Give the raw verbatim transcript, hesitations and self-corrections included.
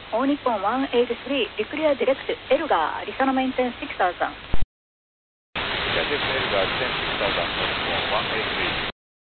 All Nippon one eighty-three, declare direct Elgar, Lisa maintain six thousand. Declare Elgar, descend six thousand, All Nippon one eighty-three.